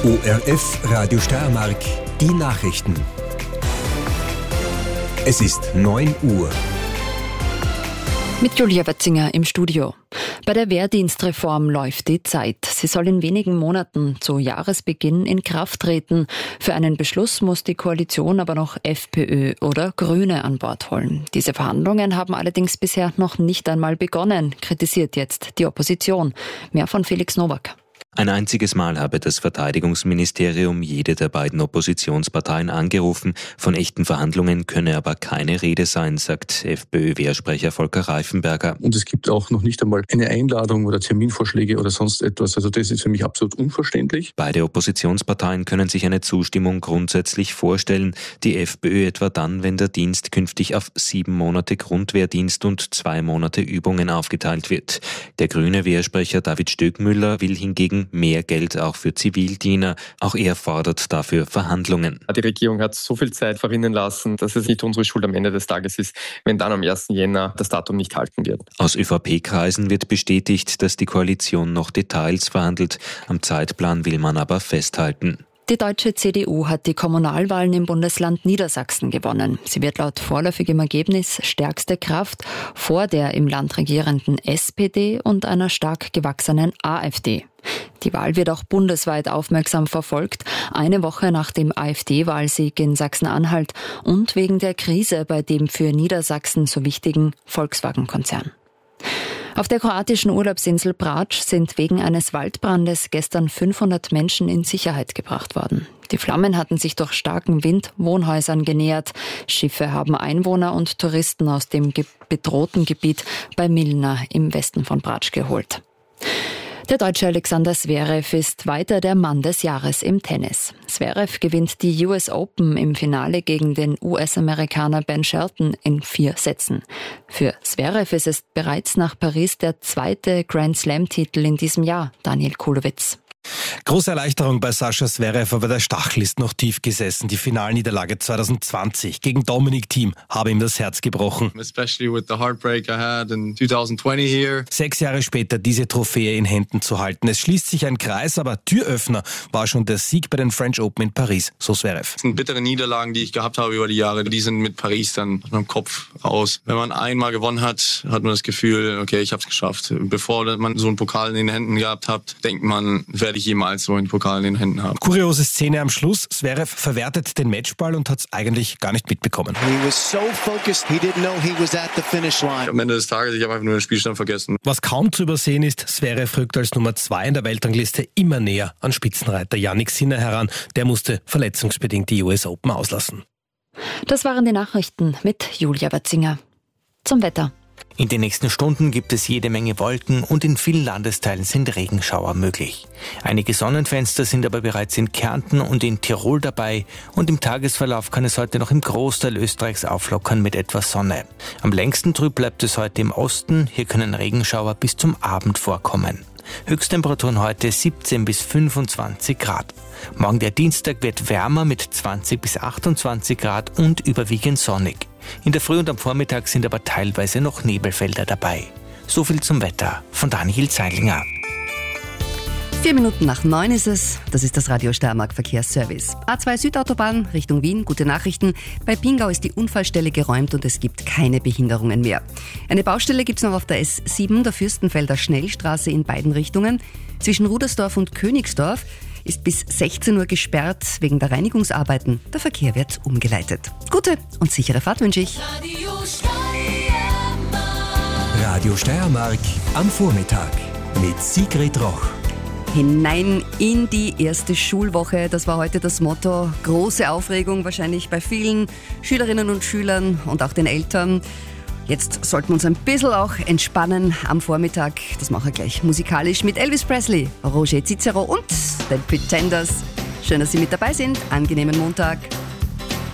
ORF Radio Steiermark, die Nachrichten. Es ist 9 Uhr. Mit Julia Watzinger im Studio. Bei der Wehrdienstreform läuft die Zeit. Sie soll in wenigen Monaten zu Jahresbeginn in Kraft treten. Für einen Beschluss muss die Koalition aber noch FPÖ oder Grüne an Bord holen. Diese Verhandlungen haben allerdings bisher noch nicht einmal begonnen, kritisiert jetzt die Opposition. Mehr von Felix Nowak. Ein einziges Mal habe das Verteidigungsministerium jede der beiden Oppositionsparteien angerufen. Von echten Verhandlungen könne aber keine Rede sein, sagt FPÖ-Wehrsprecher Volker Reifenberger. Und es gibt auch noch nicht einmal eine Einladung oder Terminvorschläge oder sonst etwas. Also das ist für mich absolut unverständlich. Beide Oppositionsparteien können sich eine Zustimmung grundsätzlich vorstellen. Die FPÖ etwa dann, wenn der Dienst künftig auf 7 Monate Grundwehrdienst und 2 Monate Übungen aufgeteilt wird. Der grüne Wehrsprecher David Stöckmüller will hingegen mehr Geld auch für Zivildiener. Auch er fordert dafür Verhandlungen. Die Regierung hat so viel Zeit verrinnen lassen, dass es nicht unsere Schuld am Ende des Tages ist, wenn dann am 1. Jänner das Datum nicht halten wird. Aus ÖVP-Kreisen wird bestätigt, dass die Koalition noch Details verhandelt. Am Zeitplan will man aber festhalten. Die deutsche CDU hat die Kommunalwahlen im Bundesland Niedersachsen gewonnen. Sie wird laut vorläufigem Ergebnis stärkste Kraft vor der im Land regierenden SPD und einer stark gewachsenen AfD. Die Wahl wird auch bundesweit aufmerksam verfolgt, eine Woche nach dem AfD-Wahlsieg in Sachsen-Anhalt und wegen der Krise bei dem für Niedersachsen so wichtigen Volkswagen-Konzern. Auf der kroatischen Urlaubsinsel Brač sind wegen eines Waldbrandes gestern 500 Menschen in Sicherheit gebracht worden. Die Flammen hatten sich durch starken Wind Wohnhäusern genähert. Schiffe haben Einwohner und Touristen aus dem bedrohten Gebiet bei Milna im Westen von Brač geholt. Der Deutsche Alexander Zverev ist weiter der Mann des Jahres im Tennis. Zverev gewinnt die US Open im Finale gegen den US-Amerikaner Ben Shelton in 4 Sätzen. Für Zverev ist es bereits nach Paris der 2. Grand Slam-Titel in diesem Jahr, Daniel Kulowitz. Große Erleichterung bei Sascha Zverev, aber der Stachel ist noch tief gesessen. Die Finalniederlage 2020 gegen Dominic Thiem habe ihm das Herz gebrochen. Especially with the heartbreak I had in 2020 here. 6 Jahre später diese Trophäe in Händen zu halten. Es schließt sich ein Kreis, aber Türöffner war schon der Sieg bei den French Open in Paris, so Zverev. Das sind bittere Niederlagen, die ich gehabt habe über die Jahre. Die sind mit Paris dann aus meinem Kopf raus. Wenn man einmal gewonnen hat, hat man das Gefühl, okay, ich habe es geschafft. Bevor man so einen Pokal in den Händen gehabt hat, denkt man, werde ich jemals so einen Pokal in den Händen haben. Kuriose Szene am Schluss. Zverev verwertet den Matchball und hat es eigentlich gar nicht mitbekommen. He was so focused, he didn't know he was at the finish line. Am Ende des Tages, ich habe einfach nur den Spielstand vergessen. Was kaum zu übersehen ist, Zverev rückt als Nummer 2 in der Weltrangliste immer näher an Spitzenreiter Jannik Sinner heran. Der musste verletzungsbedingt die US Open auslassen. Das waren die Nachrichten mit Julia Watzinger. Zum Wetter. In den nächsten Stunden gibt es jede Menge Wolken und in vielen Landesteilen sind Regenschauer möglich. Einige Sonnenfenster sind aber bereits in Kärnten und in Tirol dabei und im Tagesverlauf kann es heute noch im Großteil Österreichs auflockern mit etwas Sonne. Am längsten trüb bleibt es heute im Osten, hier können Regenschauer bis zum Abend vorkommen. Höchsttemperaturen heute 17 bis 25 Grad. Morgen der Dienstag wird wärmer mit 20 bis 28 Grad und überwiegend sonnig. In der Früh und am Vormittag sind aber teilweise noch Nebelfelder dabei. So viel zum Wetter von Daniel Zeilinger. 4 Minuten nach 9 ist es. Das ist das Radio Steiermark Verkehrsservice. A2 Südautobahn Richtung Wien, gute Nachrichten. Bei Pingau ist die Unfallstelle geräumt und es gibt keine Behinderungen mehr. Eine Baustelle gibt es noch auf der S7, der Fürstenfelder Schnellstraße in beiden Richtungen. Zwischen Rudersdorf und Königsdorf ist bis 16 Uhr gesperrt wegen der Reinigungsarbeiten. Der Verkehr wird umgeleitet. Gute und sichere Fahrt wünsche ich. Radio Steiermark am Vormittag mit Sigrid Roch. Hinein in die erste Schulwoche. Das war heute das Motto. Große Aufregung wahrscheinlich bei vielen Schülerinnen und Schülern und auch den Eltern. Jetzt sollten wir uns ein bisschen auch entspannen am Vormittag. Das machen wir gleich musikalisch mit Elvis Presley, Roger Cicero und den Pretenders. Schön, dass Sie mit dabei sind. Angenehmen Montag.